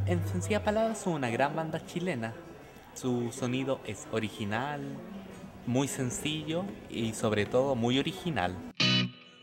En sencillas palabras, son una gran banda chilena. Su sonido es original, muy sencillo y sobre todo muy original.